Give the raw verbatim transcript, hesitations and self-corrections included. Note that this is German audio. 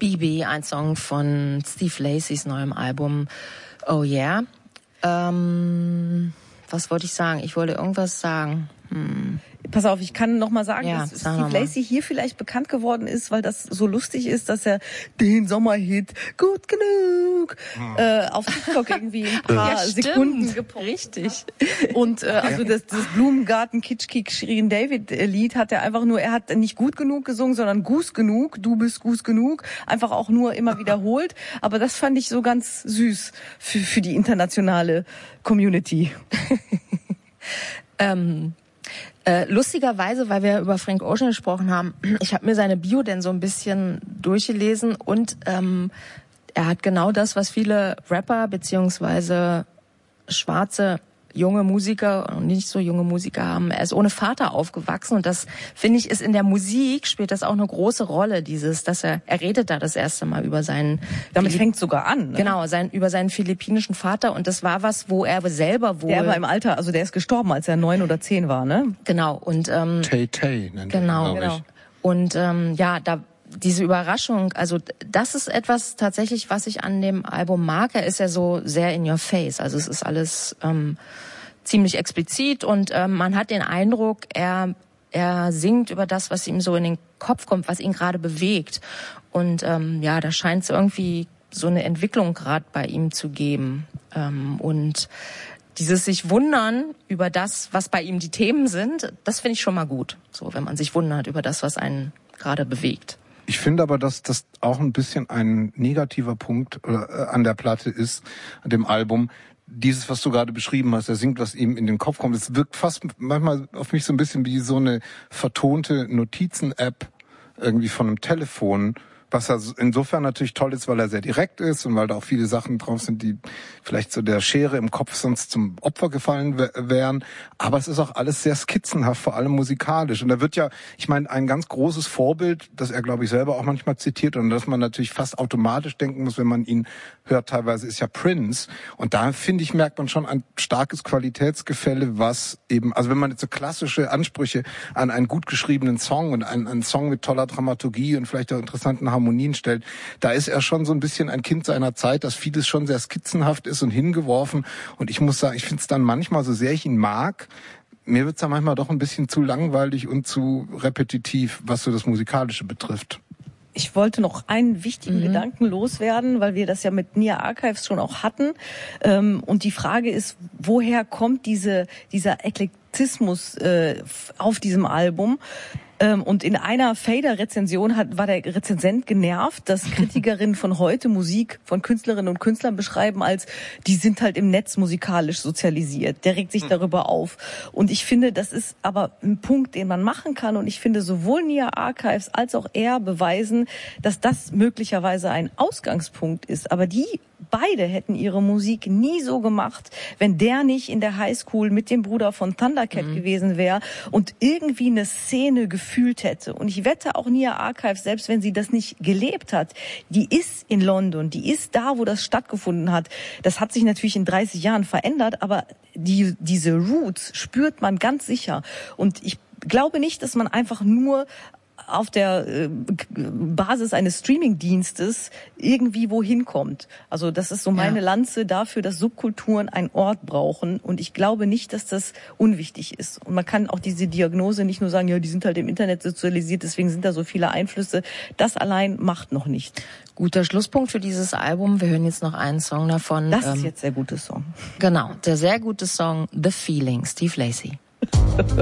B B, ein Song von Steve Lacys neuem Album Oh Yeah. Ähm, was wollte ich sagen? Ich wollte irgendwas sagen. Hm. Pass auf, ich kann noch mal sagen, ja, dass Steve Lacy hier vielleicht bekannt geworden ist, weil das so lustig ist, dass er den Sommerhit Gut genug hm. äh, auf TikTok irgendwie ein paar ja, Sekunden gepostet. Richtig. Und äh, also das, das Blumengarten Kitschkik Shirin David Lied hat er einfach nur, er hat nicht gut genug gesungen, sondern Goose genug, du bist Goose genug, einfach auch nur immer wiederholt. Aber das fand ich so ganz süß für, für die internationale Community. ähm Äh, lustigerweise, weil wir über Frank Ocean gesprochen haben, ich habe mir seine Bio denn so ein bisschen durchgelesen und ähm, er hat genau das, was viele Rapper beziehungsweise schwarze junge Musiker und nicht so junge Musiker haben. Er ist ohne Vater aufgewachsen und das, finde ich, ist in der Musik, spielt das auch eine große Rolle, dieses, dass er, er redet da das erste Mal über seinen... Damit fängt sogar an. Ne? Genau, sein, über seinen philippinischen Vater und das war was, wo er selber wohl... Der war im Alter, also der ist gestorben, als er neun oder zehn war, ne? Genau, und... Ähm, Tay Tay nennt genau, er, genau. Und ähm, ja, da... diese Überraschung, also das ist etwas tatsächlich, was ich an dem Album mag. Er ist ja so sehr in your face. Also es ist alles ähm, ziemlich explizit und ähm, man hat den Eindruck, er er singt über das, was ihm so in den Kopf kommt, was ihn gerade bewegt. Und ähm, ja, da scheint es irgendwie so eine Entwicklung gerade bei ihm zu geben. Ähm, und dieses sich wundern über das, was bei ihm die Themen sind, das finde ich schon mal gut. So, wenn man sich wundert über das, was einen gerade bewegt. Ich finde aber, dass das auch ein bisschen ein negativer Punkt äh, an der Platte ist, an dem Album. Dieses, was du gerade beschrieben hast, er singt, was ihm in den Kopf kommt. Es wirkt fast manchmal auf mich so ein bisschen wie so eine vertonte Notizen-App irgendwie von einem Telefon, was ja insofern natürlich toll ist, weil er sehr direkt ist und weil da auch viele Sachen drauf sind, die vielleicht so der Schere im Kopf sonst zum Opfer gefallen w- wären. Aber es ist auch alles sehr skizzenhaft, vor allem musikalisch. Und da wird ja, ich meine, ein ganz großes Vorbild, das er, glaube ich, selber auch manchmal zitiert und das man natürlich fast automatisch denken muss, wenn man ihn hört, teilweise ist ja Prince. Und da, finde ich, merkt man schon ein starkes Qualitätsgefälle, was eben, also wenn man jetzt so klassische Ansprüche an einen gut geschriebenen Song und einen, einen Song mit toller Dramaturgie und vielleicht auch interessanten Harmonien Harmonien stellt, da ist er schon so ein bisschen ein Kind seiner Zeit, dass vieles schon sehr skizzenhaft ist und hingeworfen. Und ich muss sagen, ich finde es dann manchmal, so sehr ich ihn mag, mir wird es dann manchmal doch ein bisschen zu langweilig und zu repetitiv, was so das Musikalische betrifft. Ich wollte noch einen wichtigen mhm. Gedanken loswerden, weil wir das ja mit Nia Archives schon auch hatten. Und die Frage ist, woher kommt diese, dieser Eklektizmus auf diesem Album? Und in einer Fader-Rezension hat, war der Rezensent genervt, dass Kritikerinnen von heute Musik von Künstlerinnen und Künstlern beschreiben als, die sind halt im Netz musikalisch sozialisiert. Der regt sich darüber auf. Und ich finde, das ist aber ein Punkt, den man machen kann. Und ich finde, sowohl Nia Archives als auch er beweisen, dass das möglicherweise ein Ausgangspunkt ist. Aber die beide hätten ihre Musik nie so gemacht, wenn der nicht in der Highschool mit dem Bruder von Thundercat mhm. gewesen wäre und irgendwie eine Szene gefühlt hätte. Und ich wette auch Nia Archives, selbst wenn sie das nicht gelebt hat, die ist in London, die ist da, wo das stattgefunden hat. Das hat sich natürlich in dreißig Jahren verändert, aber die, diese Roots spürt man ganz sicher. Und ich glaube nicht, dass man einfach nur auf der äh, Basis eines Streaming-Dienstes irgendwie wohin kommt. Also das ist so meine ja. Lanze dafür, dass Subkulturen einen Ort brauchen. Und ich glaube nicht, dass das unwichtig ist. Und man kann auch diese Diagnose nicht nur sagen, ja, die sind halt im Internet sozialisiert, deswegen sind da so viele Einflüsse. Das allein macht noch nicht. Guter Schlusspunkt für dieses Album. Wir hören jetzt noch einen Song davon. Das ist ähm, jetzt der gute Song. Genau, der sehr gute Song The Feeling, Steve Lacy.